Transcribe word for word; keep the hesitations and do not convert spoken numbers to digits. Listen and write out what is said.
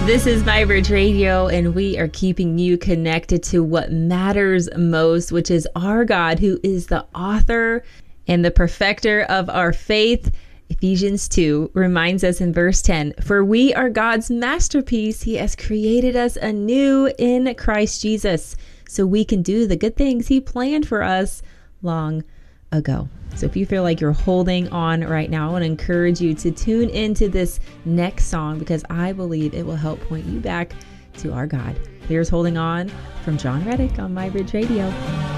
This is Vibridge Radio, and we are keeping you connected to what matters most, which is our God, who is the author and the perfecter of our faith. Ephesians two reminds us in verse ten, "For we are God's masterpiece. He has created us anew in Christ Jesus, so we can do the good things He planned for us long ago." So if you feel like you're holding on right now, I want to encourage you to tune into this next song, because I believe it will help point you back to our God. Here's Holding On from John Reddick on My Bridge Radio.